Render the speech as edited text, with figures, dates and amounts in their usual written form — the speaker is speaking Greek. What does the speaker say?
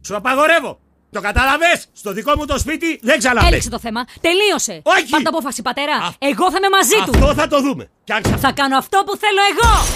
Σου απαγορεύω. Το κατάλαβες? Στο δικό μου το σπίτι δεν ξαναμπες. Έληξε το θέμα. Τελείωσε. Όχι. Πάρ' το απόφαση, πατέρα. Εγώ θα είμαι μαζί του. Αυτό θα το δούμε. Θα κάνω αυτό που θέλω εγώ.